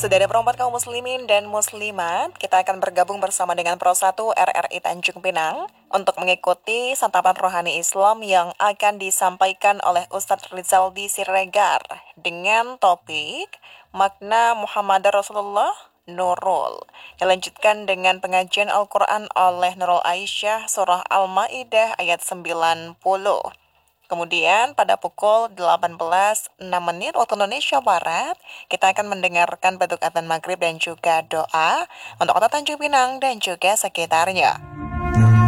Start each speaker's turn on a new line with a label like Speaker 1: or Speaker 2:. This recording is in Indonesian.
Speaker 1: Saudara perempuan kaum muslimin dan muslimat, kita akan bergabung bersama dengan Pro 1 RRI Tanjung Pinang untuk mengikuti santapan rohani Islam yang akan disampaikan oleh Ustadz Rizaldi Siregar dengan topik Makna Muhammad Rasulullah Nurul. Dilanjutkan dengan pengajian Al-Quran oleh Nurul Aisyah Surah Al-Ma'idah ayat 90. Kemudian pada pukul 18.06 waktu Indonesia Barat, kita akan mendengarkan beduk adzan maghrib dan juga doa untuk kota Tanjung Pinang dan juga sekitarnya.